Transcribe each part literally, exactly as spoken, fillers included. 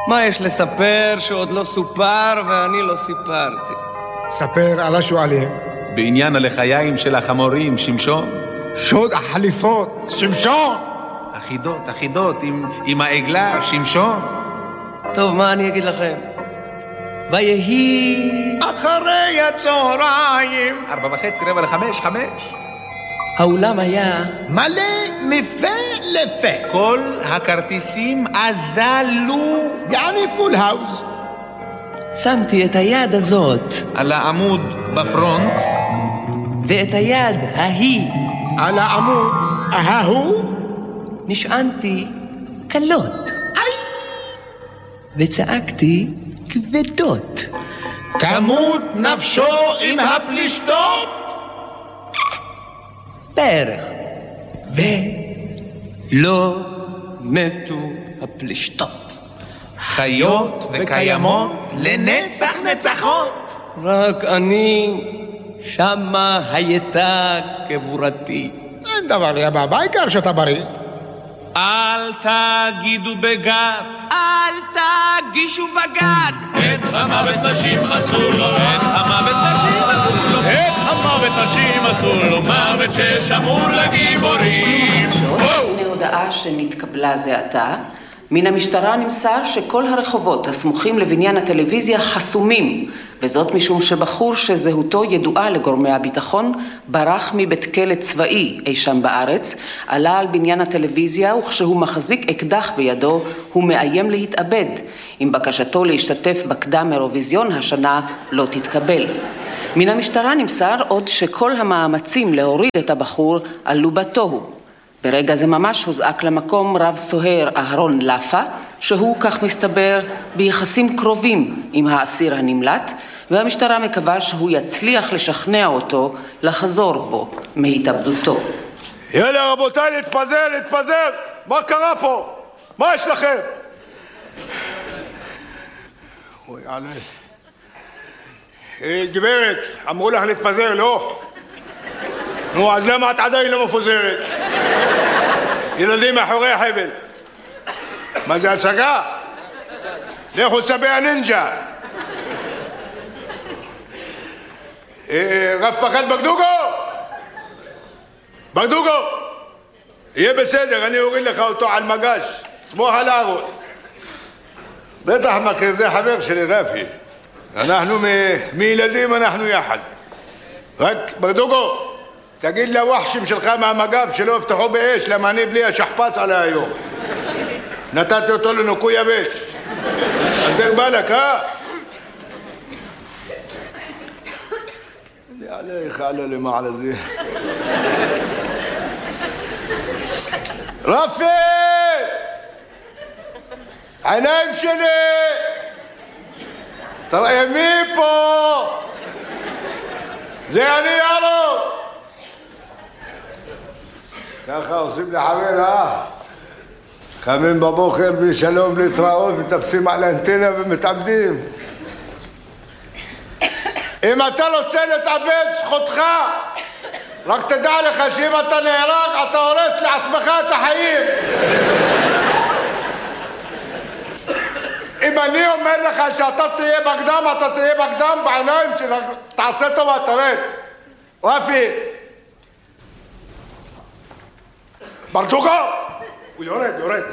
מה יש לספר שעוד לא סופר ואני לא סיפרתי? ספר על השואלים. בעניין הלחיים של החמורים, שמשון. שוד החליפות, שמשון. אחידות, אחידות, עם, עם העגלה, שמשון. טוב, מה אני אגיד לכם? ויהי אחרי הצהריים. ארבע וחצי, רבע לחמש, חמש. האולם היה מלא מפה לפה. כל הכרטיסים אזלו. יעני פול האוס. שמתי את היד הזאת על העמוד בפרונט. ואת היד ההיא על העמוד ההוא. נשענתי קלות. איי! וצעקתי כבדות. כמות נפשו עם הפלישתות. בערך. ולא מתו הפלישתות. חיות וקיימות לנצח נצחות. רק אני שמה הייתה קבורתי. אין דבר יבא, בעיקר שאתה בריא. אל תגידו בגת, אל תגישו בגץ. את המוות נשים אסור לו, את המוות נשים אסור לו, את המוות נשים אסור לו, מוות ששמור לגיבורים. הנה הודעה שנתקבלה זה עתה. מן המשטרה נמסר שכל הרחובות הסמוכים לבניין הטלוויזיה חסומים, וזאת משום שבחור שזהותו ידועה לגורמי הביטחון ברח מבית כלא צבאי אי שם בארץ, עלה על בניין הטלוויזיה וכשהוא מחזיק אקדח בידו הוא מאיים להתאבד, אם בקשתו להשתתף בקדם אירוויזיון השנה לא תתקבל. מן המשטרה נמסר עוד שכל המאמצים להוריד את הבחור עלו בתוהו. ברגע זה ממש הוזעק למקום רב סוהר אהרון לפה, שהוא כך מסתבר ביחסים קרובים עם האסיר הנמלט, והמשטרה מקווה שהוא יצליח לשכנע אותו לחזור בו מהתאבדותו. יאללה רבותיי, להתפזר, להתפזר! מה קרה פה? מה יש לכם? אוי עלי. אה, גברת, אמרו לך להתפזר, לא? נו, אז למה את עדיין לא מפוזרת? ילדים מאחורי החבל. מה זה הצגה? לכו צבי הנינג'ה. אה, רב פקד בגדוגו? בגדוגו! יהיה בסדר, אני אוריד לך אותו על מגש. סמוך על הארון. בטח מכיר, זה חבר שלי רפי. אנחנו מ- מילדים, אנחנו יחד. רק בגדוגו, תגיד לווחשים שלך מהמגב שלא יפתחו באש, למה אני בלי השכפץ עלי היום. נתתי אותו לנוקוי יבש. אז דרך בלק, אה? אני עליך עלה למעלה זה. רפי! עיניים שלי! תראה מי פה? זה אני יאללה! ככה עושים לחבר, אה? קמים בבוקר בלי שלום, בלי תראות, מטפסים על האנטנה ומתאבדים. אם אתה רוצה להתאבד, זכותך. רק תדע לך שאם אתה נהרג, אתה הורס לעצמך את החיים. אם אני אומר לך שאתה תהיה בקדם, אתה תהיה בקדם בעיניים שלך. תעשה טובה, תרד. רפי. ברדוגו! הוא יורד, יורד.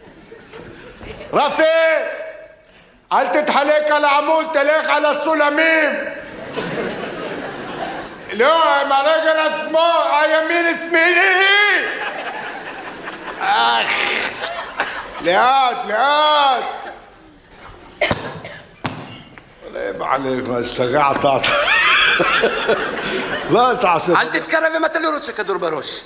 רפי! אל תתחלק על העמוד, תלך על הסולמים. לא, עם הרגל השמאל, הימין שמילי. אך, לאט, לאט. עלי בעליך, מה השתגעת? מה תעשה? אל תתקרב אם אתה לא רוצה כדור בראש.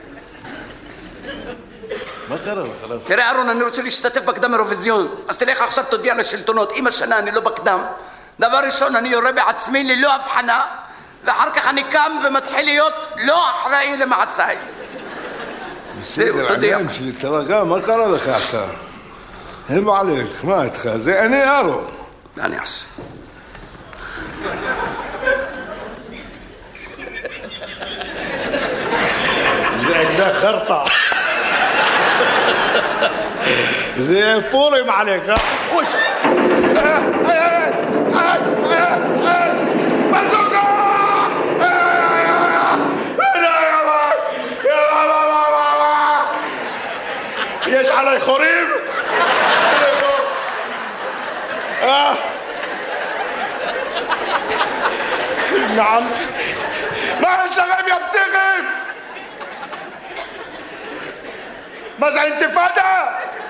מה קרה לך? תראה אהרון, אני רוצה להשתתף בקדם אירוויזיון, אז תלך עכשיו תודיע לשלטונות, אם השנה אני לא בקדם, דבר ראשון אני יורה בעצמי ללא הבחנה, ואחר כך אני קם ומתחיל להיות לא אחראי למעשיי. זהו, תודיע. עיניים שלי, תרגע, מה קרה לך אתה? הם עליך, מה איתך? זה אני אהרון. מה אני אעשה? זה אקדח חרטה. זה פורים עליך. אוש! ברדוגה! יש עליי חורים? נעם. מה יש לכם יא פסיכים? מה זה אינתיפאדה?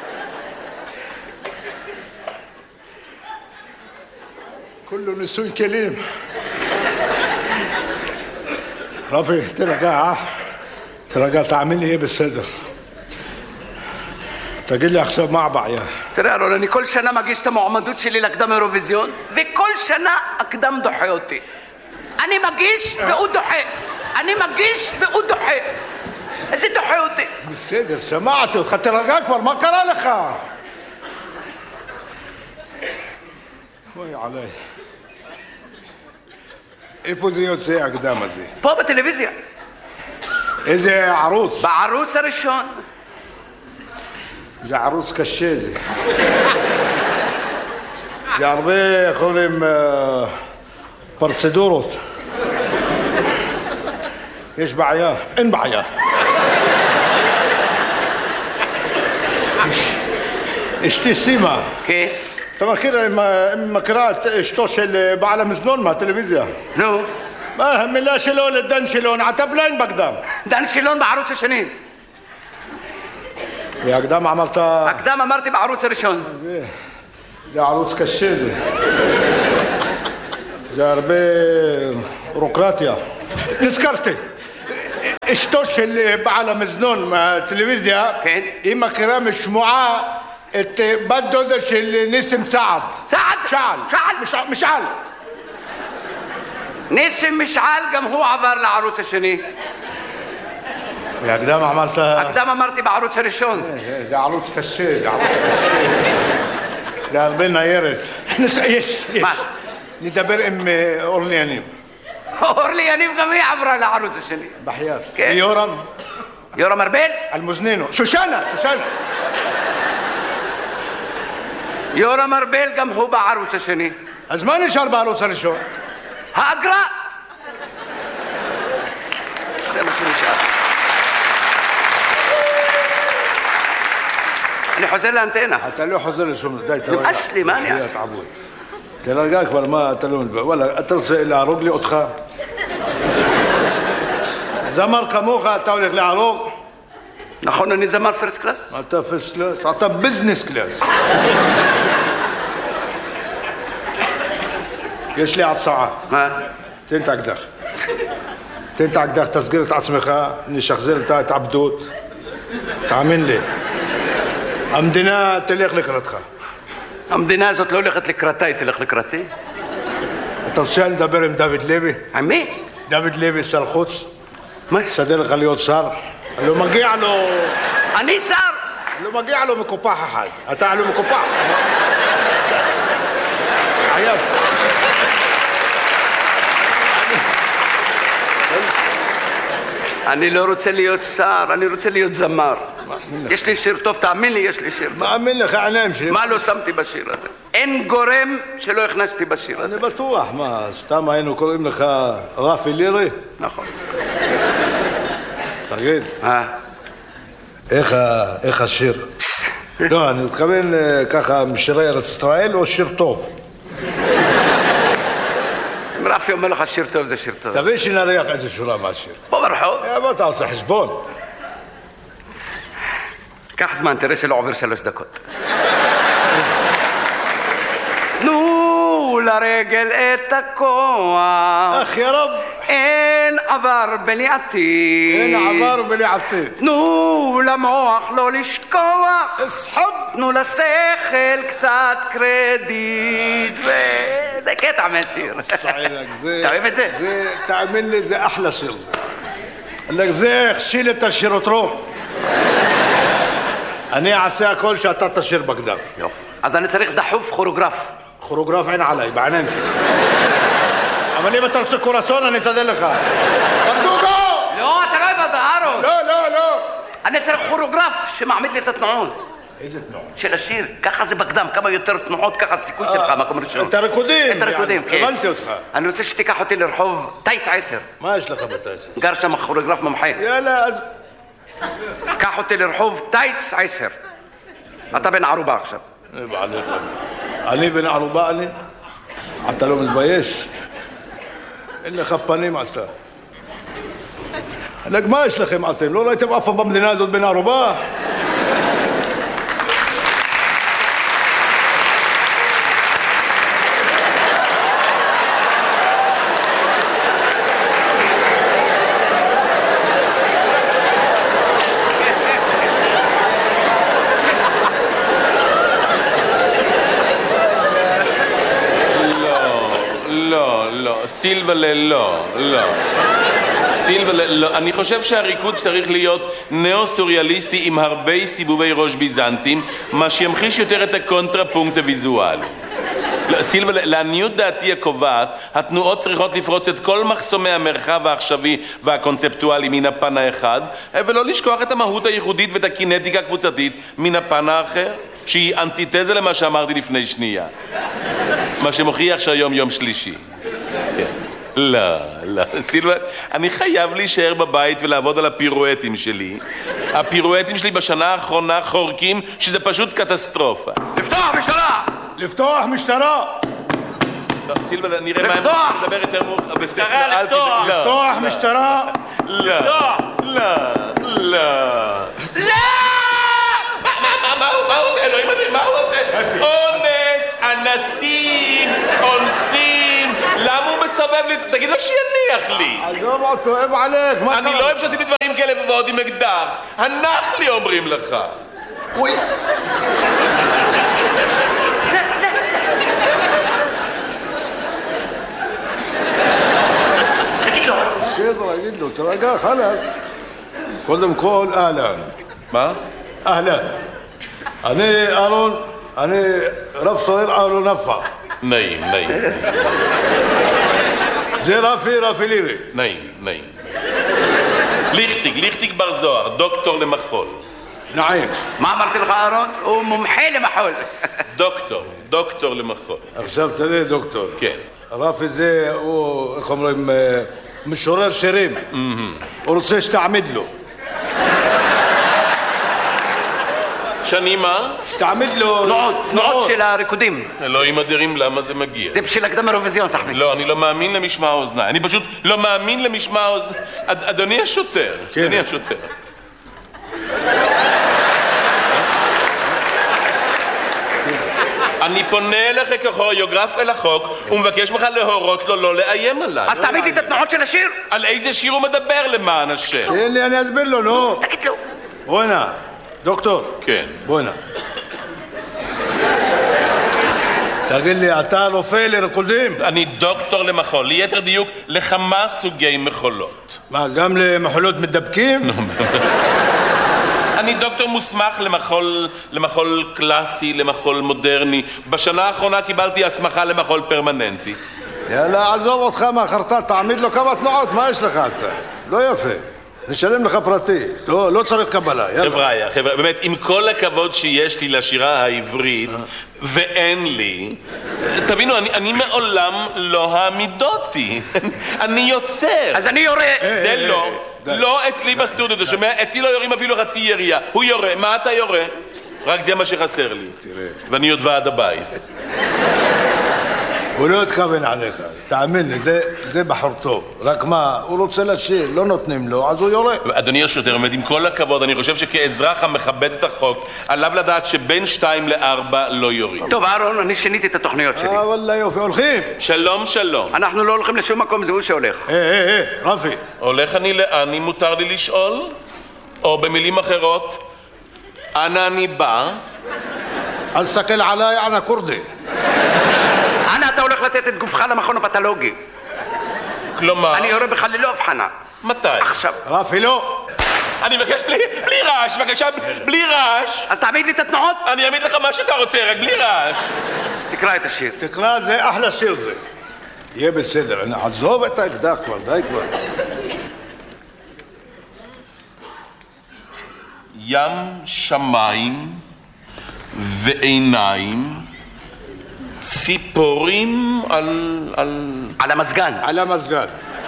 كله نسوي كلام. رافي ترجع ترجع تعمل لي ايه بالصدر؟ تجي لي احسب مع بعض يا תראה ארון, אני כל שנה מגיש את המועמדות שלי לקדם אירוויזיון, וכל שנה אקדם דוחה אותי. אני מגיש והוא דוחה, אני מגיש והוא דוחה. איזה דוחה אותי? בסדר, שמעתי אותך, תרגע כבר, מה קרה לך? אוי עליי. איפה זה יוצא הקדם הזה? פה בטלוויזיה. איזה ערוץ? בערוץ הראשון. זה ערוץ קשה זה. זה הרבה, איך אומרים, פרצדורות. יש בעיה? אין בעיה. אשתי סימה. כן. אתה מכיר, מכירה את אשתו של בעל המזנון מהטלוויזיה? נו. מה המילה שלו לדן שילון? אתה בליין בקדם. דן שילון בערוץ השני. והקדם אמרת... הקדם אמרתי בערוץ הראשון. זה, זה ערוץ קשה זה. זה הרבה בירוקרטיה. נזכרתי. אשתו של בעל המזנון מהטלוויזיה, כן. היא מכירה משמועה את בת דודה של ניסים צעד. צעד? משעל. משעל? משעל. משעל. ניסים משעל גם הוא עבר לערוץ השני. והקדם אמרת... הקדם אמרתי בערוץ הראשון. זה ערוץ קשה, זה ערוץ קשה. זה הרבה ניירת. יש, יש. מה? נדבר עם אורלי יניב. אורלי יניב גם היא עברה לערוץ השני. בחייאת. כן. ויורם? יורם ארבל? אלמוזנינו. שושנה, שושנה. יורם ארבל גם הוא בערוץ השני. אז מה נשאר בערוץ הראשון? האגרה. זה מה שנשאר. אני חוזר לאנטנה. אתה לא חוזר לשום... די, תרגע. נמאס לי, מה אני אעשה? תרגע כבר, מה, אתה לא מדבר. וואלה, אתה רוצה להרוג לי אותך? זמר כמוך, אתה הולך להרוג? נכון, אני זמר פרסט קלאס? אתה פרסט קלאס? אתה ביזנס קלאס. יש לי הצעה. מה? תן את האקדח. תן את האקדח, תסגיר את עצמך, נשחזר את ההתאבדות. תאמין לי. המדינה תלך לקראתך. המדינה הזאת לא הולכת לקראתה, היא תלך לקראתי. אתה רוצה לדבר עם דוד לוי? עם מי? דוד לוי, שר חוץ. מה? סדר לך להיות שר. לא מגיע לו... אני שר! לא מגיע לו מקופח אחד. אתה לא מקופח. עייב. אני לא רוצה להיות שר, אני רוצה להיות זמר. יש לי שיר טוב, תאמין לי, יש לי שיר טוב. מאמין לך, עיניים שלי. מה לא שמתי בשיר הזה? אין גורם שלא הכנסתי בשיר הזה. אני בטוח, מה, סתם היינו קוראים לך רפי לירי? נכון. תגיד, אה? איך השיר? לא, אני מתכוון ככה משירי ארץ ישראל או שיר טוב? אם רפי אומר לך שיר טוב, זה שיר טוב. תבין שנריח איזה שורה מהשיר. פה ברחוב. בוא אתה עושה חשבון. קח זמן, תראה שלא עובר שלוש דקות. תנו לרגל את הכוח. אך יא רב. אין עבר בלי עתיד. אין עבר בלי עתיד. תנו למוח לא לשכוח. אסחב. תנו לשכל קצת קרדיט. וזה קטע מהשיר. אתה אוהב את זה? תאמין לי, זה אחלה שיר. זה הכשיל את השירותרו. אני אעשה הכל שאתה תשיר בקדם. יופי. אז אני צריך דחוף כוריאוגרף. כוריאוגרף אין עליי, בעיניים שלי. אבל אם אתה רוצה קורסון, אני אסדר לך. ברדוגו! לא, אתה לא הבנת, אהרון. לא, לא, לא. אני צריך כוריאוגרף שמעמיד לי את התנועות. איזה תנועות? של השיר, ככה זה בקדם, כמה יותר תנועות, ככה הסיכוי שלך, מקום ראשון. את הריקודים. את הריקודים, כן. הבנתי אותך. אני רוצה שתיקח אותי לרחוב טייץ עשר. מה יש לך בטייץ? גר שם כוריאוגרף מומחה. יאללה, אז... קח אותי לרחוב טייץ עשר. אתה בן ערובה עכשיו. בעליך. אני בן ערובה אני? אתה לא מתבייש? אין לך פנים אתה. מה יש לכם אתם? לא ראיתם אף פעם במדינה הזאת בן ערובה? סילבלה לא, לא. סילבלה לא. אני חושב שהריקוד צריך להיות נאו-סוריאליסטי עם הרבה סיבובי ראש ביזנטים, מה שימחיש יותר את הקונטרפונקט הוויזואלי. לא, סילבלה, לעניות דעתי הקובעת, התנועות צריכות לפרוץ את כל מחסומי המרחב העכשווי והקונספטואלי מן הפן האחד, ולא לשכוח את המהות הייחודית ואת הקינטיקה הקבוצתית מן הפן האחר, שהיא אנטיתזה למה שאמרתי לפני שנייה. מה שמוכיח שהיום יום שלישי. לא, לא, סילבה, אני חייב להישאר בבית ולעבוד על הפירואטים שלי. הפירואטים שלי בשנה האחרונה חורקים שזה פשוט קטסטרופה. לפתוח משטרה! לפתוח משטרה! סילבה, נראה מה אני מדבר יותר מאוחר. משטרה, לפתוח! לפתוח משטרה! לא, לא, לא. לא! מה הוא עושה? אלוהים מדהים, מה הוא עושה? אונס, אנסים, אונסים. למה הוא מסתובב לי? תגיד לו שיניח לי. עזוב אותו, אוהב עליך. אני לא אוהב שעשיתי דברים כאלה ועוד עם אקדח. הנח לי אומרים לך. אוי. בסדר, אגיד לו, תרגע, חלאס. קודם כל, אהלן. מה? אהלן. אני אהרון, אני רב סוהר אהרון נפע. נעים, נעים. זה רפי, רפי לירי. נעים, נעים. ליכטיג, ליכטיג בר זוהר, דוקטור למחול. נעים. מה אמרתי לך אהרון? הוא מומחה למחול. דוקטור, דוקטור למחול. עכשיו תראה דוקטור. כן. רפי זה, הוא, איך אומרים, משורר שירים. הוא רוצה שתעמיד לו. שאני מה? שתעמיד לו... תנועות, תנועות של הריקודים. אלוהים אדירים, למה זה מגיע? זה בשביל הקדם אירוויזיון, סחבי. לא, אני לא מאמין למשמע האוזני. אני פשוט לא מאמין למשמע האוזני. אדוני השוטר, אדוני השוטר. אני פונה אליך ככוריאוגרף אל החוק ומבקש ממך להורות לו לא לאיים עליי. אז תעמיד לי את התנועות של השיר. על איזה שיר הוא מדבר למען השם? תן לי, אני אסביר לו, נו. תגיד לו. בוא הנה, דוקטור. כן. בוא הנה. תגיד לי, אתה רופא לריקודים? אני דוקטור למחול, ליתר דיוק לכמה סוגי מחולות. מה, גם למחולות מדבקים? אני דוקטור מוסמך למחול, למחול קלאסי, למחול מודרני. בשנה האחרונה קיבלתי הסמכה למחול פרמננטי. יאללה, עזוב אותך מאחרתה, תעמיד לו כמה תנועות, מה יש לך אתה? לא יפה. נשלם לך פרטי, לא, לא צריך קבלה, יאללה. חבר'ה, חבר'ה, באמת, עם כל הכבוד שיש לי לשירה העברית, ואין לי, תבינו, אני, אני מעולם לא העמידותי. אני יוצר. אז אני יורה. זה לא. לא אצלי בסטודיו, אתה שומע? אצלי לא יורים אפילו חצי ירייה. הוא יורה. מה אתה יורה? רק זה מה שחסר לי. תראה. ואני עוד ועד הבית. הוא לא התכוון עליך, תאמין לי, זה, זה בחור טוב. רק מה, הוא רוצה לשיר, לא נותנים לו, אז הוא יורה. אדוני השוטר, עם כל הכבוד, אני חושב שכאזרח המכבד את החוק, עליו לדעת שבין שתיים לארבע לא יורים. טוב, אהרון, אני שיניתי את התוכניות שלי. אה, וואלה יופי, הולכים. שלום, שלום. אנחנו לא הולכים לשום מקום, זה הוא שהולך. אה, אה, אה, רפי. הולך אני לאן, אם מותר לי לשאול? או במילים אחרות, אנה אני בא? אל תסתכל עליי, אנא כורדי. אנה אתה הולך לתת את גופך למכון הפתולוגי? כלומר? אני יורה בך ללא הבחנה. מתי? עכשיו. רפי, לא. אני מבקש בלי, בלי רעש, בבקשה, בלי רעש. אז תעמיד לי את התנועות. אני אעמיד לך מה שאתה רוצה, רק בלי רעש. תקרא את השיר. תקרא, זה אחלה שיר זה. יהיה בסדר, עזוב את האקדח כבר, די כבר. ים שמיים ועיניים, ציפורים על... על... על המזגן. על המזגן.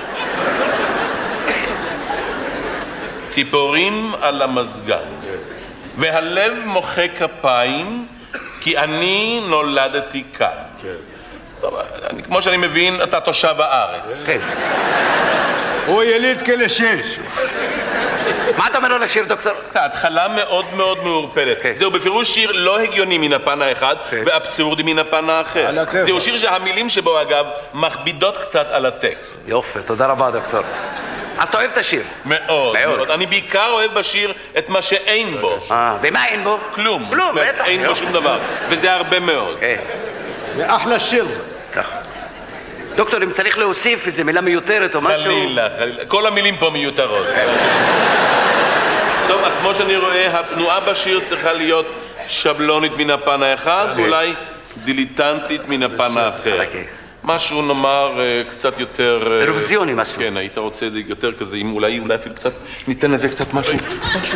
ציפורים על המזגן. והלב מוחא כפיים, כי אני נולדתי כאן. טוב, אני, כמו שאני מבין, אתה תושב הארץ. כן. הוא יליד כלא שש. מה אתה אומר לו לשיר, דוקטור? ההתחלה מאוד מאוד מעורפלת. זהו בפירוש שיר לא הגיוני מן הפן האחד ואבסורדי מן הפן האחר. זהו שיר שהמילים שבו אגב מכבידות קצת על הטקסט. יופי, תודה רבה דוקטור. אז אתה אוהב את השיר? מאוד, מאוד. אני בעיקר אוהב בשיר את מה שאין בו. אה, ומה אין בו? כלום. כלום, בטח. אין בו שום דבר, וזה הרבה מאוד. זה אחלה שיר. דוקטור, אם צריך להוסיף איזו מילה מיותרת או משהו... חלילה, חלילה. כל המילים פה מיותרות. טוב, אז כמו שאני רואה, התנועה בשיר צריכה להיות שבלונית מן הפן האחד, ואולי דיליטנטית מן הפן האחר. משהו נאמר קצת יותר... אירוויזיוני משהו. כן, היית רוצה את זה יותר כזה, אם אולי, אולי אפילו קצת, ניתן לזה קצת משהו. משהו.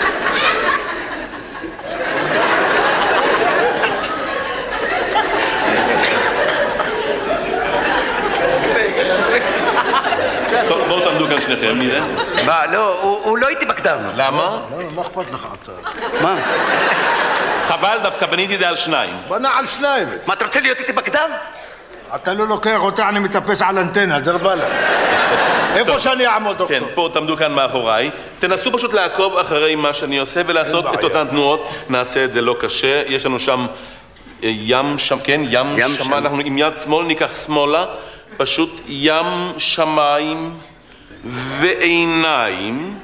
טוב, בואו תעמדו כאן שניכם, נראה. מה, לא, הוא לא איתי בקדם. למה? מה אכפת לך אתה? מה? חבל, דווקא בניתי את זה על שניים. בנה על שניים. מה, אתה רוצה להיות איתי בקדם? אתה לא לוקח אותה, אני מטפס על אנטנה, דרבלה. איפה שאני אעמוד, דוקטור? כן, פה תעמדו כאן מאחוריי. תנסו פשוט לעקוב אחרי מה שאני עושה ולעשות את אותן תנועות. נעשה את זה לא קשה. יש לנו שם ים שם, כן, ים שם. אנחנו עם יד שמאל ניקח שמאלה. פשוט ים שמיים ועיניים.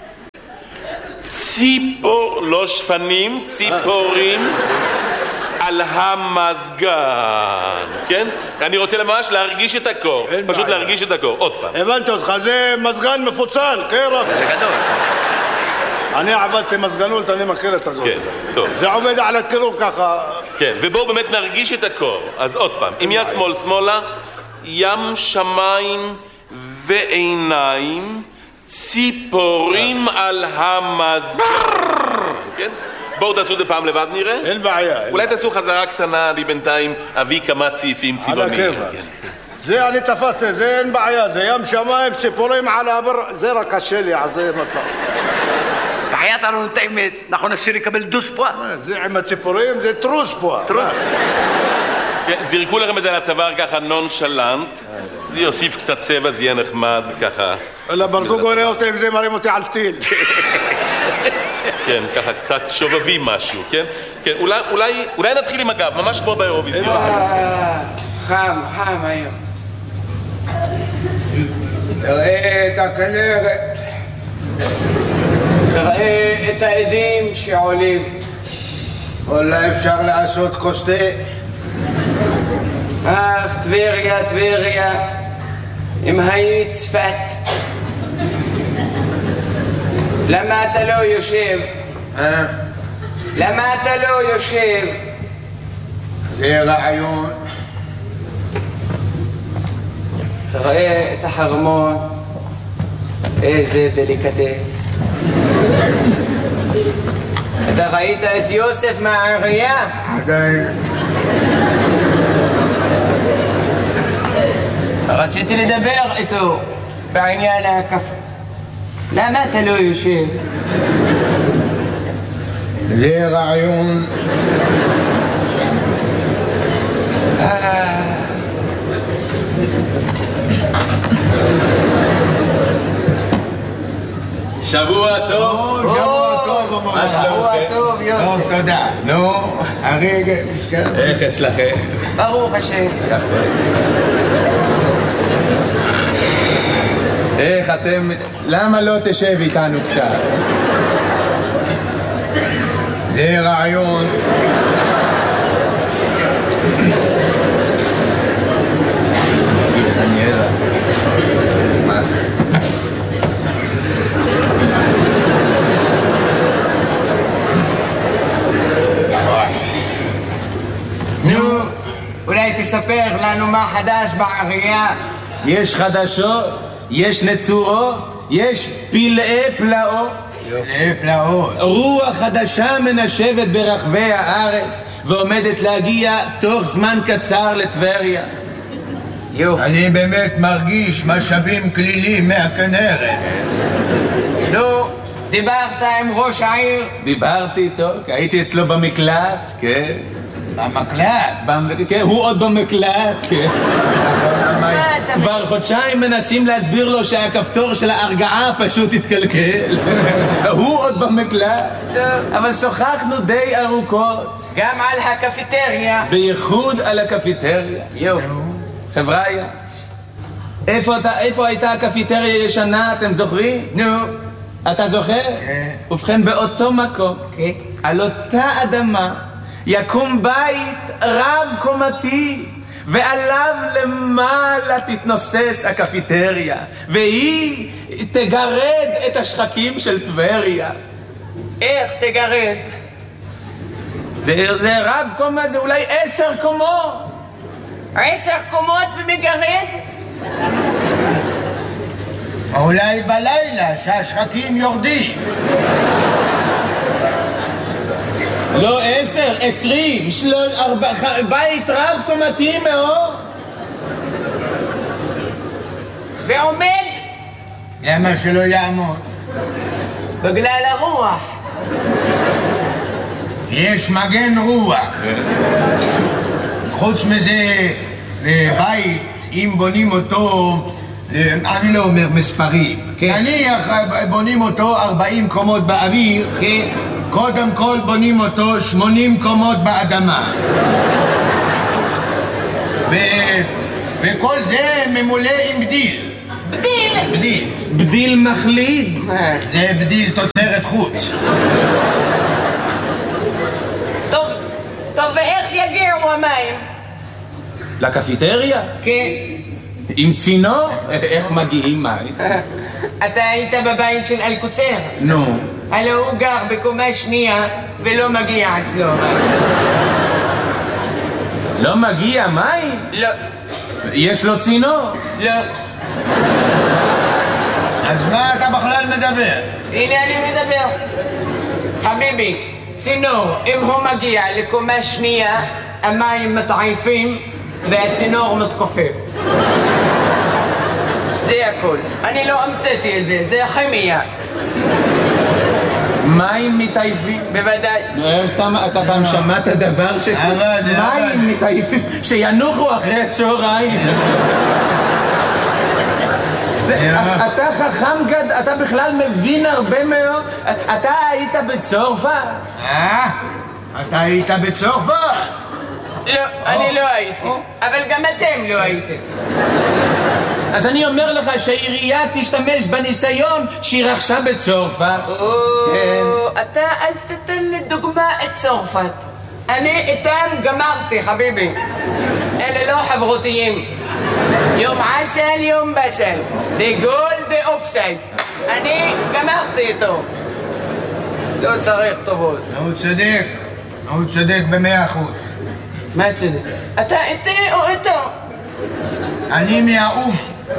ציפור, לא שפנים, ציפורים. על המזגן, כן? אני רוצה ממש להרגיש את הקור, פשוט להרגיש את הקור, עוד פעם. הבנתי אותך, זה מזגן מפוצל, קרח. זה גדול. אני עבדתי מזגנות, אני מכיר את הגול. כן, טוב. זה עובד על הקירור ככה. כן, ובואו באמת נרגיש את הקור. אז עוד פעם, עם יד שמאל שמאלה, ים שמיים ועיניים, ציפורים על המזגן, כן? בואו תעשו את זה פעם לבד נראה. אין בעיה. אולי תעשו חזרה קטנה, אני בינתיים אביא כמה צעיפים צבעוניים. זה אני תפסתי, זה אין בעיה, זה ים שמיים, ציפורים על הבר, זה רק קשה לי, אז זה מצב. בחיית אנו נתאמת, נכון השיר יקבל דוס פה? זה עם הציפורים, זה טרוס פה. טרוס. זרקו לכם את זה על הצוואר ככה נונשלנט, זה יוסיף קצת צבע, זה יהיה נחמד ככה. אלא ברדוגו רואה אותי עם זה, מרים אותי על טיל. כן, ככה קצת שובבי משהו, כן? כן, אולי, אולי, אולי נתחיל עם הגב, ממש כמו באירוויזיון. חם, חם היום. תראה את הכנרת. תראה את העדים שעולים. אולי אפשר לעשות כוס תה. אך, טבריה, טבריה, אם היית צפת. למה אתה לא יושב? אה? למה אתה לא יושב? זה רעיון. תראה את החרמון, איזה דליקטס. אתה ראית את יוסף מהעירייה? עדיין. רציתי לדבר איתו בעניין הקפה. למה אתה לא יושב? זה רעיון. שבוע טוב. שבוע טוב. שבוע טוב, יוסף. טוב, תודה. נו, הרגע, משקע. איך אצלכם? ברוך השם. איך אתם... למה לא תשב איתנו קצת? זה רעיון. נו, אולי תספר לנו מה חדש בעירייה. יש חדשות, יש נצורות, יש פלאי פלאות. פלאי פלאות. רוח חדשה מנשבת ברחבי הארץ, ועומדת להגיע תוך זמן קצר לטבריה. אני באמת מרגיש משאבים כלילים מהכנרת. נו, דיברת עם ראש העיר? דיברתי איתו, הייתי אצלו במקלט, כן. במקלט? כן, הוא עוד במקלט, כן. כבר חודשיים מנסים להסביר לו שהכפתור של ההרגעה פשוט התקלקל. הוא עוד במקלט. אבל שוחחנו די ארוכות. גם על הקפיטריה. בייחוד על הקפיטריה. יו. חבריה, איפה, איפה הייתה הקפיטריה ישנה, אתם זוכרים? נו. אתה זוכר? כן. ובכן, באותו מקום, כן. על אותה אדמה, יקום בית רב קומתי, ועליו למעלה תתנוסס הקפיטריה, והיא תגרד את השחקים של טבריה. איך תגרד? זה, זה רב קומה, זה אולי עשר קומות. עשר קומות ומגרד? אולי בלילה שהשחקים יורדים. לא עשר, עשרים, שלוש, ארבע, בית רב קומתי מאוד. ועומד? למה שלא יעמוד? בגלל הרוח. יש מגן רוח. חוץ מזה, בית, אם בונים אותו, אני לא אומר מספרים. נניח בונים אותו ארבעים קומות באוויר, קודם כל בונים אותו שמונים קומות באדמה. וכל זה ממולא עם בדיל. בדיל? בדיל. בדיל מחליד. זה בדיל תוצרת חוץ. טוב, טוב, ואיך יגיעו המים? לקפיטריה? כן. עם צינור? איך מגיעים מים? אתה היית בבית של אלקוצר? נו. הלא הוא גר בקומה שנייה ולא מגיע אצלו מים. לא מגיע מים? לא. יש לו צינור? לא. אז מה אתה בכלל מדבר? הנה אני מדבר. חביבי, צינור, אם הוא מגיע לקומה שנייה, המים מתעייפים והצינור מתכופף. זה הכל. אני לא המצאתי את זה, זה הכימיה. מים מתעייפים? בוודאי. סתם, אתה פעם שמעת דבר ש... מים מתעייפים, שינוחו אחרי הצהריים. אתה חכם גד, אתה בכלל מבין הרבה מאוד. אתה היית בצרפת? אה? אתה היית בצרפת? לא, אני לא הייתי. אבל גם אתם לא הייתם. אז אני אומר לך שהעירייה תשתמש בניסיון שהיא רכשה בצרפת. אתה אל תתן לדוגמה את צרפת. אני איתם גמרתי, חביבי. אלה לא חברותיים. יום עסל, יום בסל. דה גול, דה אופסייד. אני גמרתי איתו. לא צריך טובות. הוא צודק. הוא צודק במאה אחוז. מה צודק? אתה איתי או איתו? אני מהאום.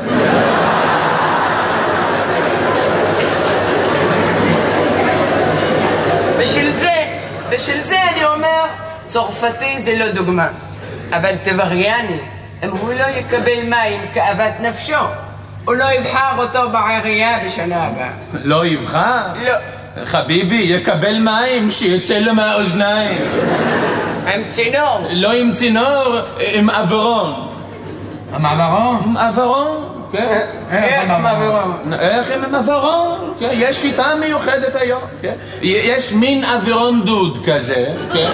בשביל זה, בשביל זה אני אומר, צרפתי זה לא דוגמה. אבל טבריאני, אם הוא לא יקבל מים כאוות נפשו, הוא לא יבחר אותו בעירייה בשנה הבאה. לא יבחר? לא. חביבי, יקבל מים שיצא לו מהאוזניים. עם צינור? לא עם צינור, עם עברון. עם עברון? עם עברון, כן. איך עם עברון? איך עם עברון? יש שיטה מיוחדת היום. יש מין עברון דוד כזה.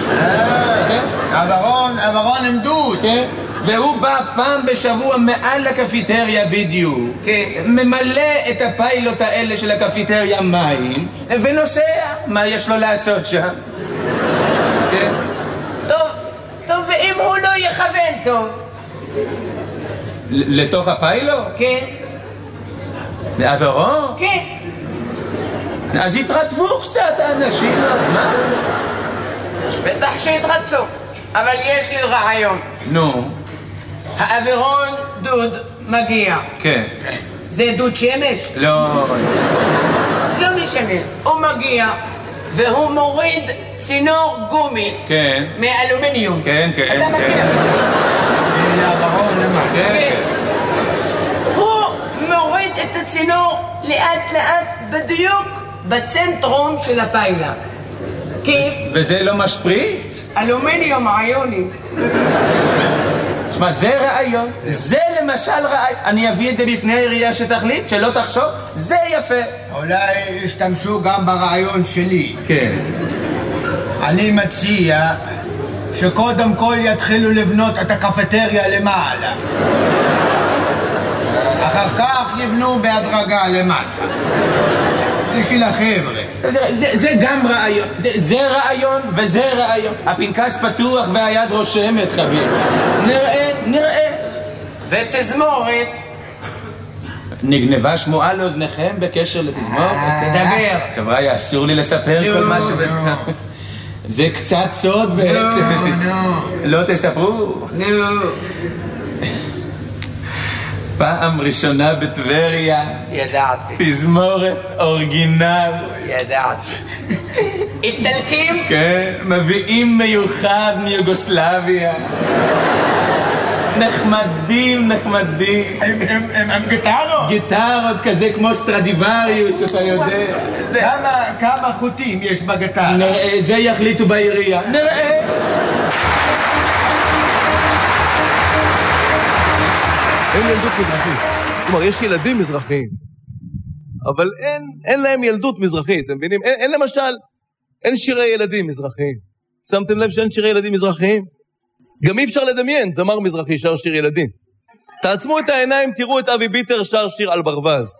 עברון, עברון עם דוד. והוא בא פעם בשבוע מעל לקפיטריה בדיוק, ממלא את הפיילוט האלה של הקפיטריה מים ונוסע. מה יש לו לעשות שם? טוב, טוב, ואם הוא לא יכוון טוב? לתוך הפיילוט? כן. לעברו? כן. אז התרטבו קצת האנשים, אז מה? בטח שהתרטפו, אבל יש לי רעיון. נו. האווירון דוד מגיע. כן. זה דוד שמש? לא. לא משנה. הוא מגיע והוא מוריד צינור גומי. כן. מאלומיניום. כן, כן. אתה מכיר? כן, כן. הוא מוריד את הצינור לאט לאט בדיוק בצנטרום של הפיילה. כיף? וזה לא משפריץ? אלומיניום איוני. שמע, זה רעיון. זה למשל רעיון. אני אביא את זה בפני העירייה שתחליט, שלא תחשוב. זה יפה. אולי ישתמשו גם ברעיון שלי. כן. אני מציע שקודם כל יתחילו לבנות את הקפטריה למעלה. אחר כך יבנו בהדרגה למטה. בשביל החבר'ה. זה, זה גם רעיון. זה, זה רעיון וזה רעיון. הפנקס פתוח והיד רושמת, חביב. נראה, נראה. ותזמורת. נגנבה שמועה לאוזניכם בקשר לתזמורת? תדבר. חבר'ה, אסור לי לספר כל מה ש... זה קצת סוד בעצם. לא תספרו? פעם ראשונה בטבריה. ידעתי. תזמורת אורגינל. ידעתי. איטלקים? כן, מביאים מיוחד מיוגוסלביה. נחמדים, נחמדים. הם גיטרות? גיטרות כזה כמו סטרדיווריוס, אתה יודע. כמה חוטים יש בגיטרה? נראה, זה יחליטו בעירייה. נראה. אין ילדות מזרחית. כלומר, יש ילדים מזרחיים, אבל אין, אין להם ילדות מזרחית, אתם מבינים? אין, אין למשל, אין שירי ילדים מזרחיים. שמתם לב שאין שירי ילדים מזרחיים? גם אי אפשר לדמיין, זמר מזרחי שר שיר ילדים. תעצמו את העיניים, תראו את אבי ביטר שר שיר על ברווז.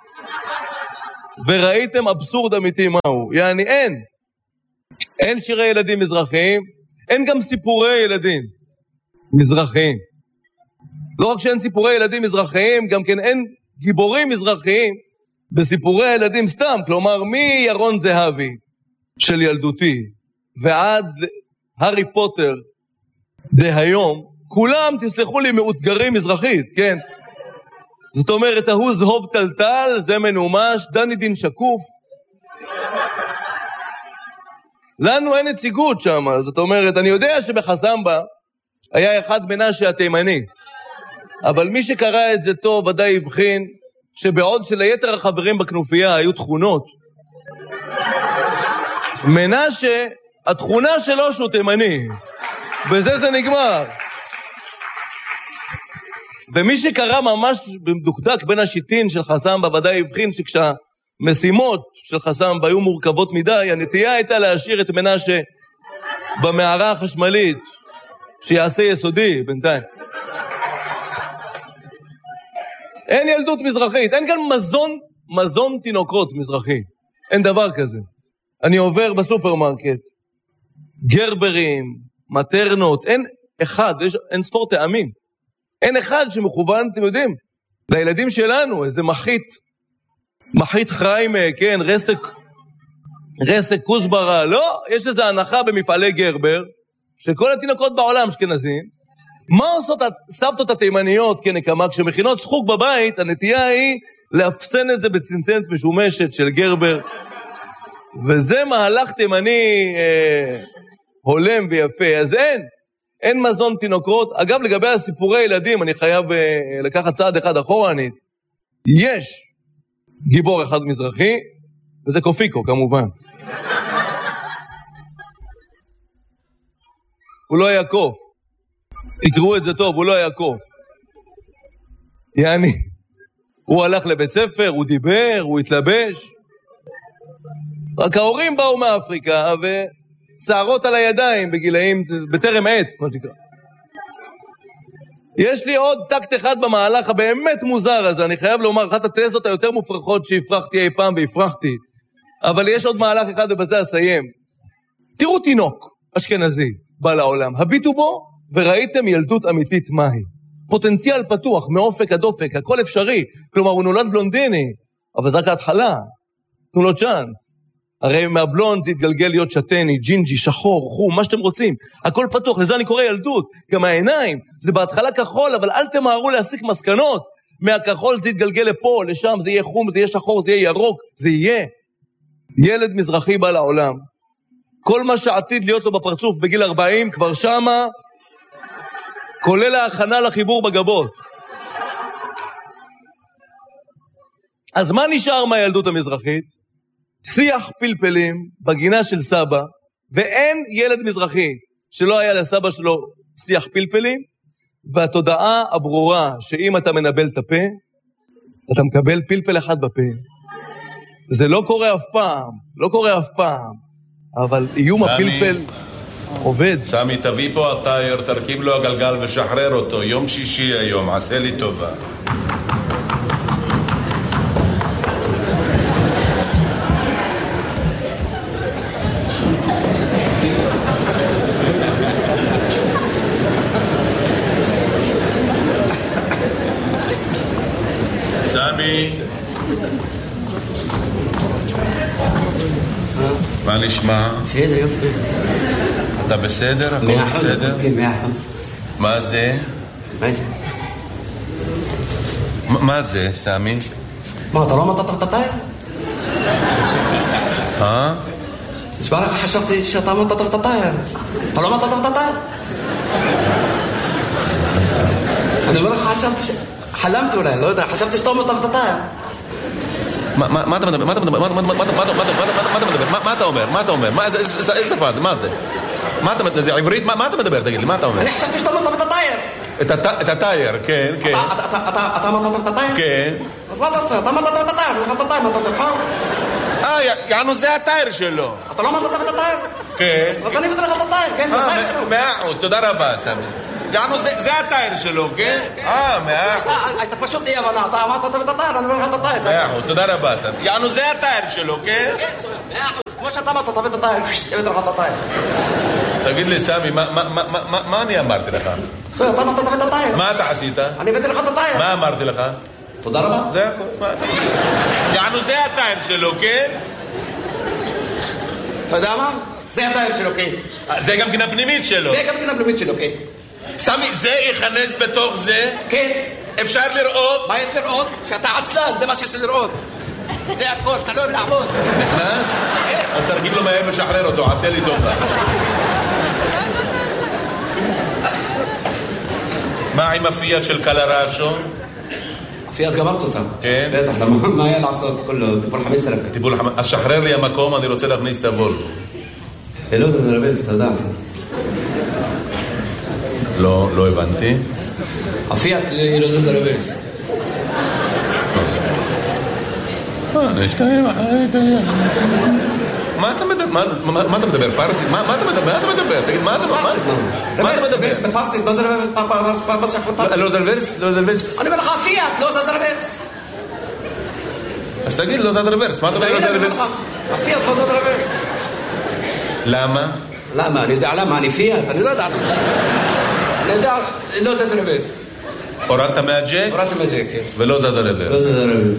וראיתם אבסורד אמיתי מהו. יעני, אין. אין שירי ילדים מזרחיים, אין גם סיפורי ילדים מזרחיים. לא רק שאין סיפורי ילדים מזרחיים, גם כן אין גיבורים מזרחיים בסיפורי הילדים סתם. כלומר, מירון זהבי של ילדותי ועד הארי פוטר זה היום, כולם, תסלחו לי, מאותגרים מזרחית, כן? זאת אומרת, ההוא זהוב טלטל, זה מנומש, דני דין שקוף. לנו אין נציגות שם, זאת אומרת, אני יודע שבחזמבה היה אחד מנשה התימני, אבל מי שקרא את זה טוב ודאי הבחין שבעוד שליתר החברים בכנופיה היו תכונות, מנשה, התכונה שלו שהוא תימני, בזה זה נגמר. ומי שקרא ממש במדוקדק בין השיטין של חסמבה ודאי הבחין שכשהמשימות של חסמבה היו מורכבות מדי, הנטייה הייתה להשאיר את מנשה במערה החשמלית שיעשה יסודי בינתיים. אין ילדות מזרחית, אין כאן מזון, מזון תינוקות מזרחי. אין דבר כזה. אני עובר בסופרמרקט, גרברים, מטרנות, אין אחד, יש אין ספור טעמים. אין אחד שמכוון, אתם יודעים, לילדים שלנו, איזה מחית, מחית חריימה, כן, רסק, רסק כוסברה, לא, יש איזו הנחה במפעלי גרבר, שכל התינוקות בעולם אשכנזים, מה עושות הסבתות התימניות כנקמה? כשמכינות שחוק בבית, הנטייה היא להפסן את זה בצנצנת משומשת של גרבר, וזה מהלך תימני אה, הולם ויפה. אז אין, אין מזון תינוקות. אגב, לגבי הסיפורי ילדים, אני חייב אה, לקחת צעד אחד אחורנית. יש גיבור אחד מזרחי, וזה קופיקו כמובן. הוא לא היה קוף. תקראו את זה טוב, הוא לא היה קוף. יעני, הוא הלך לבית ספר, הוא דיבר, הוא התלבש. רק ההורים באו מאפריקה, ושערות על הידיים בגילאים, בטרם עת, מה שקרה. יש לי עוד טקט אחד במהלך הבאמת מוזר הזה, אני חייב לומר, אחת התזות היותר מופרכות שהפרחתי אי פעם והפרחתי, אבל יש עוד מהלך אחד ובזה אסיים. תראו תינוק אשכנזי בא לעולם, הביטו בו וראיתם ילדות אמיתית מהי. פוטנציאל פתוח, מאופק עד אופק, הכל אפשרי, כלומר הוא נולד בלונדיני, אבל זה רק ההתחלה, תנו לו צ'אנס. הרי מהבלונד זה יתגלגל להיות שטני, ג'ינג'י, שחור, חום, מה שאתם רוצים. הכל פתוח, לזה אני קורא ילדות. גם העיניים, זה בהתחלה כחול, אבל אל תמהרו להסיק מסקנות. מהכחול זה יתגלגל לפה, לשם, זה יהיה חום, זה יהיה שחור, זה יהיה ירוק, זה יהיה. ילד מזרחי בא לעולם. כל מה שעתיד להיות לו בפרצוף בגיל ארבעים, כבר שמה, כולל ההכנה לחיבור בגבות. אז מה נשאר מהילדות המזרחית? שיח פלפלים בגינה של סבא, ואין ילד מזרחי שלא היה לסבא שלו שיח פלפלים, והתודעה הברורה שאם אתה מנבל את הפה, אתה מקבל פלפל אחד בפה. זה לא קורה אף פעם, לא קורה אף פעם, אבל איום הפלפל עובד. סמי, תביא פה הטייר, תרכיב לו הגלגל ושחרר אותו. יום שישי היום, עשה לי טובה. סמי, מה נשמע? בסדר, יופי. אתה בסדר? הכל בסדר? כן, מאה אחוז. מה זה? מה זה? מה זה, סמי? מה, אתה לא אמרת את הטייר? אה? תשמע לך, חשבתי שאתה אמרת את הטייר. אתה לא אמרת את הטייר? אני אומר לך, חשבתי ש... חלמתי אולי, לא יודע, חשבתי שאתה אמרת את הטייר. מה אתה מדבר? מה אתה מדבר? מה אתה מדבר? מה אתה אומר? מה אתה אומר? איזה שפה זה? מה זה? מה אתה מדבר? זה עברית? מה אתה מדבר? תגיד לי, מה אתה אומר? אני חשבתי שאתה אמרת את הטייר. את הטייר, כן, כן. אתה אמרת את הטייר? כן. אז מה אתה רוצה? אתה אמרת את הטייר, אתה אמרת את הטייר. אה, יענו זה הטייר שלו. אתה לא אמרת את הטייר? כן. אז אני מבטל לך את הטייר, כן, זה הטייר שלו. מאה אחוז, תודה רבה, סמי. יענו זה הטייר שלו, כן? אה, מאה אחוז. אתה פשוט אי הבנה, אתה אמרת את הטייר, אני מבטל לך את הטייר. מאה אחוז, תודה רבה, סמי. יענו זה הטייר שלו, כן? כן, מאה אחוז, כמו שאתה אמרת, אתה מבטל את הטייר, אני מבטל לך את הטייר. תגיד לי, סמי, מה אני אמרתי לך? סוי, אתה אמרת את הטייר. מה אתה עשית? אני הבאתי לך את הטייר. מה אמרתי לך? תודה רבה. זה הכל. יענו זה הטייר שלו, כן? אתה יודע מה? זה הטייר שלו, כן. זה גם גינה פנימית שלו. זה גם גינה פנימית שלו, כן. סמי, זה יכנס בתוך זה? כן. אפשר לראות? מה יש לראות? שאתה עצלן, זה מה שיש לראות. זה הכל, אתה לא אוהב לעמוד. נכנס? אז תרגיב לו מהר ושחרר אותו, עשה לי טובה. מה עם הפיאט של קלרשו? הפיאט גמרת אותה. כן? בטח, מה היה לעשות? טיפול חמש אלף. טיפול חמש... אז שחרר לי המקום, אני רוצה להכניס את הוולבו. לא, זה נרבז, אתה יודע. לא, לא הבנתי. הפיאט היא לא זה נרבז. מה אתה מדבר? מה אתה מדבר? פרסית? מה אתה מדבר? מה אתה מדבר? תגיד, מה אתה מדבר? מה אתה מדבר? בפרסית, לא זה נרבז. לא זה נרבז? לא זה נרבז? אני אומר לך, הפיאט, לא זה נרבז. אז תגיד, לא זה נרבז. מה אתה מדבר? לא זה נרבז? הפיאט, לא זה נרבז. למה? למה? אני יודע למה, אני פיאט, אני לא יודע למה. אני יודע, לא זה נרבז. הורדת מהג'ק? הורדתי מהג'ק, כן. ולא זז הרבר? לא זז הרבר.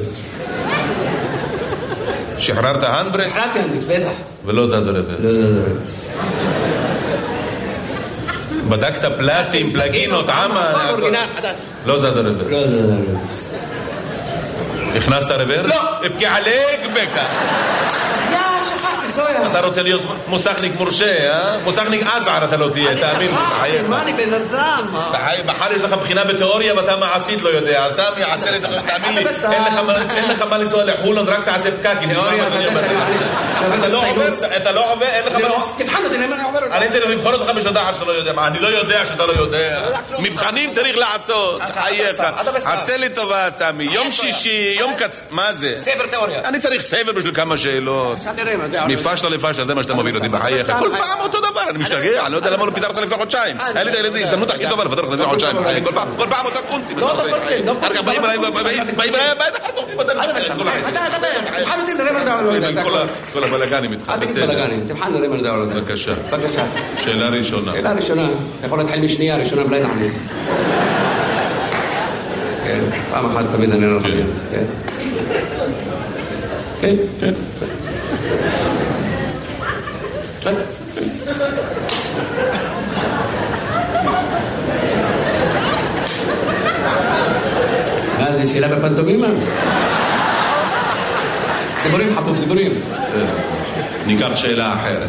שחררת הנדברק? שחררתי הנדברק, בטח. ולא זז הרבר? לא זז הרבר. בדקת פלטים, פלגינות, עמה? לא זז הרבר? לא זז הרבר. הכנסת הרבר? לא. אבקי עליק בקה. יא, שכחתי, סויה. אתה רוצה להיות מוסכניק מורשה, אה? מוסכניק עזער אתה לא תהיה, תאמין לי. אני שכחתי, מה אני בן אדם? בחר יש לך בחינה בתיאוריה ואתה מעשית לא יודע. סמי, עשה לי, תאמין לי, אין לך מה לנסוע לחולון, רק תעשה פקקים. תיאוריה, אתה לא עובר, אין לך מה... תבחן אותי, אני עובר אותי. אני צריך לבחון אותך בשביל דעת שאתה לא יודע. אני לא יודע שאתה לא יודע. מבחנים צריך לעשות. חייך. עשה לי טובה, סמי. יום שישי, יום קצ... מה זה? ספר תיאוריה. אני צריך ספר בשביל כמה שאלות. מפשלה לפשלה, זה מה שאתה מוביל אותי בחייך. כל פעם אותו דבר, אני משתגע, אני לא יודע למה לא פיתרת לפני חודשיים. היה לי את הילדים, הזדמנות הכי טובה לפתר לך לפני חודשיים. כל פעם אותו קונצים. לא אותו קונצים. אחר כך באים אליי, באים אליי, כל הבלגנים איתך. אל תגיד בלגנים, תבחן נראה מה נדע עליו. בבקשה. בבקשה. שאלה ראשונה. שאלה ראשונה. יכול להתחיל משנייה, ראשונה בלי נעמי. כן, פעם אחת תמיד אני לא חושב. כן. כן, כן. כן. מה זה, שאלה בפנטומימה? דיבורים חבוב, דיבורים. ניקח שאלה אחרת.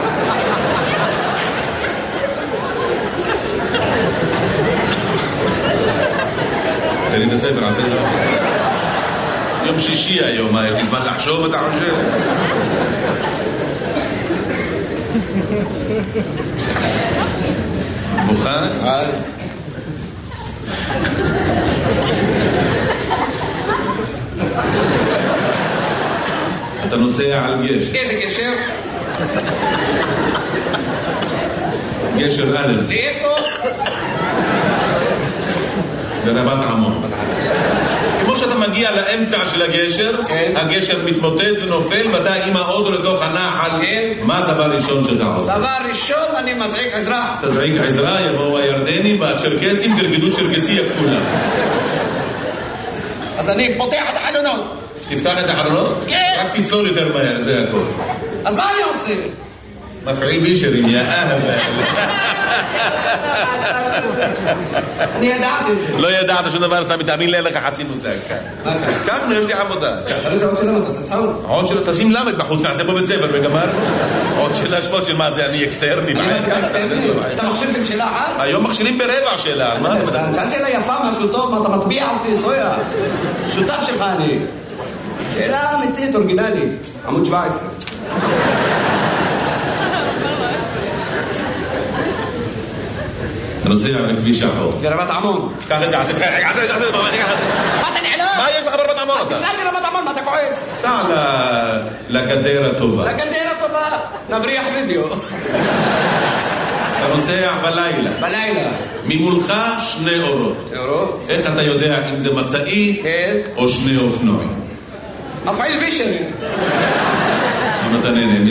תן לי את הספר, עשה את זה. יום שישי היום, מה, יש לי זמן לחשוב, אתה חושב? מוכן? אתה נוסע על גשר. איזה גשר? גשר אלן. לאיפה? ברבת עמון. כמו שאתה מגיע לאמצע של הגשר, הגשר מתמוטט ונופל, ואתה עם האוטו לתוך הנחל, מה הדבר ראשון שאתה עושה? דבר ראשון, אני מזעיק עזרה. תזעיק עזרה, יבואו הירדנים והצ'רקסים, תרקדו צ'רקסי הכפולה. אז אני פותח את החלונות. תפתח את החלונות? רק תצלול יותר מהר, זה הכל. אז מה אני עושה? מפעיל בישרים, יא אהבה. אני ידעתי את זה. לא ידעת שום דבר, אתה מתאמין לי, אין לך חצי מושג. כך, יש לי עבודה. עוד שאלה, אתה עושה צחוק? עוד שאלה, תשים למד בחוץ, נעשה פה בית ספר וגמר. עוד שאלה שמות של מה זה, אני אקסטרני. אני אקסטרני? אתה מכשירים שאלה אחת? היום מכשירים ברבע שאלה. שאלת שאלה יפה, משהו טוב, מה אתה מטביע אותי, סויה? שותף שלך אני. שאלה אמיתית, אורגינלית. עמוד שבע עשרה. נוסע בכביש החור. ברבת עמון. קח את זה, עשי בחייך, עשי את זה, עשי את זה. מה אתה נעלם? מה יש לך ברבת עמון? אז תפלאתי רבת עמון, מה אתה כועס? סע לגדר הטובה. לגדר הטובה, נבריח וידאו. אתה נוסע בלילה. בלילה. ממולך שני אורות. אורות? איך אתה יודע אם זה מסעי או שני אופנועים? מפעיל בישרים. אם אתה נהנה